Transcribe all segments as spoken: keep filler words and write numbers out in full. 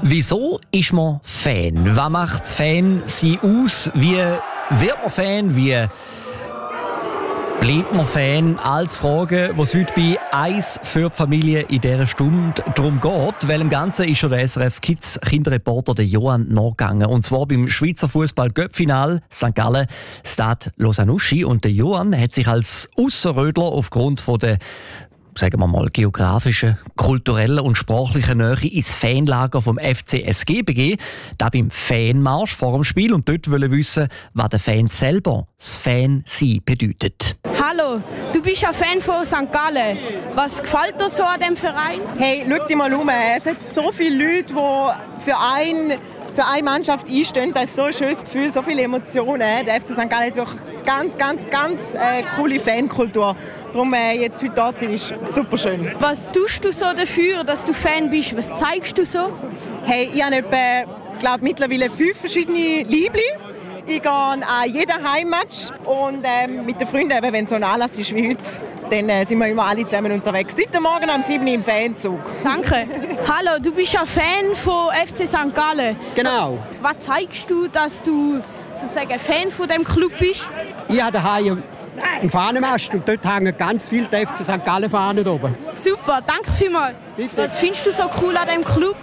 Wieso ist man Fan? Was macht Fan sie aus? Wie wird man Fan? Wie bleibt man Fan? Als Frage, die es heute bei «Eis für die Familie» in dieser Stunde darum geht. Weil im Ganzen ist schon der S R F Kids Kinderreporter der Johann nachgegangen. Und zwar beim Schweizer Fußball-Göpp-Final Sankt Gallen, Stade Lausanne-Uschi. Und der Johann hat sich als Ausserrödler aufgrund von der sagen wir mal, geografischen, kulturellen und sprachlichen Nähe ins Fanlager vom F C S G begeben. Da beim Fanmarsch vor dem Spiel und dort wollen wissen, was der Fan selber das Fan-Sein bedeutet. Hallo, du bist ein Fan von Sankt Gallen. Was gefällt dir so an diesem Verein? Hey, schau dich mal um. Es sind so viele Leute, die für einen für eine Mannschaft einstehen. Das ist so ein schönes Gefühl, so viele Emotionen. Der F C Sankt Gallen hat wirklich ganz, ganz, ganz äh, coole Fankultur. Darum äh, jetzt heute da zu sein, ist super schön. Was tust du so dafür, dass du Fan bist? Was zeigst du so? Hey, ich habe etwa, glaub, mittlerweile fünf verschiedene Liebli. Ich gehe an jeden Heimmatch und ähm, mit den Freunden, wenn so ein Anlass ist wie heute, dann äh, sind wir immer alle zusammen unterwegs. Seit Morgen um sieben Uhr im Fanzug. Danke. Hallo, du bist ein Fan von F C Sankt Gallen. Genau. Was zeigst du, dass du sozusagen ein Fan von dem Club bist? Ich habe daheim einen Fahnenmast und dort hängen ganz viele F C Sankt Gallen Fahnen oben. Super, danke vielmals. Bitte. Was findest du so cool an diesem Club?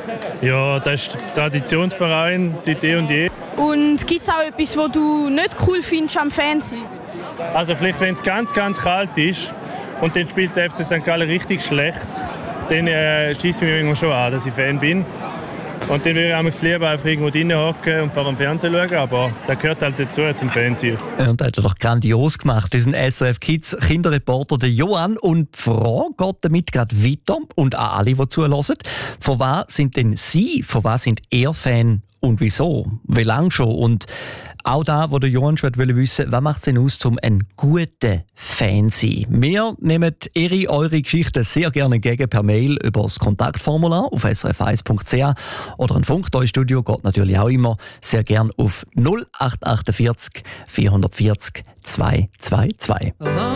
Ja, das ist Traditionsverein seit eh und je. Und gibt es auch etwas, was du nicht cool findest am Fernsehen? Also vielleicht, wenn es ganz, ganz kalt ist und dann spielt der F C Sankt Gallen richtig schlecht, dann äh, schießt mich irgendwann schon an, dass ich Fan bin. Und dann würde ich am lieber einfach irgendwo drinnen hocken und vor dem Fernsehen schauen, aber das gehört halt dazu zum Fernsehen. Und das hat er doch grandios gemacht, diesen S R F Kids Kinderreporter der Johann. Und die Frage geht damit gerade weiter und an alle, die zuhören. Von was sind denn Sie, von was sind ihr Fan und wieso? Wie lange schon? Und auch da, wo der Johann schon wissen wollte, was macht es denn aus, um ein guter Fan zu sein? Wir nehmen Ihre, eure Geschichten sehr gerne entgegen per Mail über das Kontaktformular auf s r f eins punkt c h oder ein Funksteuerstudio geht natürlich auch immer sehr gerne auf null acht vier acht vierhundertvierzig zweihundertzweiundzwanzig.